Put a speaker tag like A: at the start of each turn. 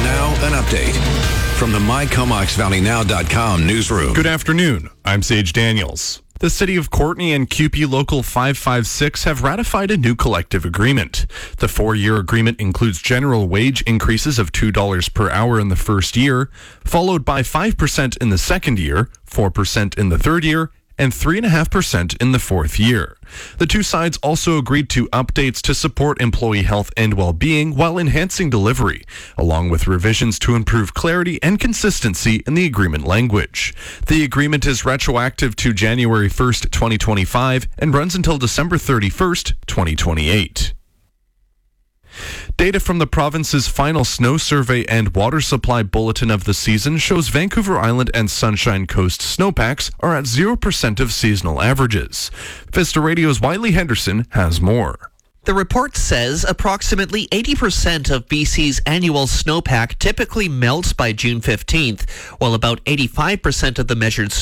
A: Now, an update from the MyComoxValleyNow.com newsroom.
B: Good afternoon. I'm Sage Daniels. The City of Courtenay and CUPE Local 556 have ratified a new collective agreement. The 4-year agreement includes general wage increases of $2 per hour in the first year, followed by 5% in the second year, 4% in the third year, and 3.5% in the fourth year. The two sides also agreed to updates to support employee health and well-being while enhancing delivery, along with revisions to improve clarity and consistency in the agreement language. The agreement is retroactive to January 1st, 2025 and runs until December 31st, 2028. Data from the province's final snow survey and water supply bulletin of the season shows Vancouver Island and Sunshine Coast snowpacks are at 0% of seasonal averages. Vista Radio's Wiley Henderson has more.
C: The report says approximately 80% of BC's annual snowpack typically melts by June 15th, while about 85% of the measured